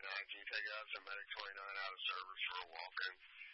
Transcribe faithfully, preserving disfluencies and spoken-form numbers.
twenty-nine. Can you take us and Medic twenty-nine out of service for a walk-in?